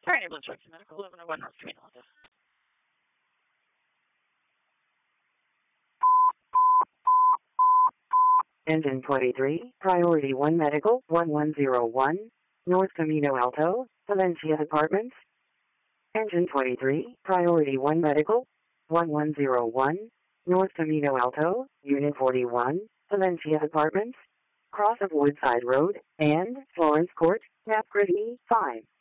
Sorry, ambulance direction, medical 1101 North Camino Alto. Engine 23, Priority 1 Medical, 1101, North Camino Alto, Valencia Apartments. Engine 23, Priority 1 Medical, 1101, North Camino Alto, Unit 41, Valencia Apartments. Cross of Woodside Road and Florence Court, Napgrid E5.